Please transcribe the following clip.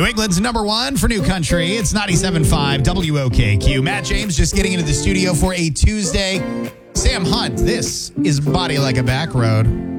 New England's number one for new country. It's 97.5 WOKQ. Matt James just getting into the studio for a Tuesday. Sam Hunt, this is Body Like a Back Road.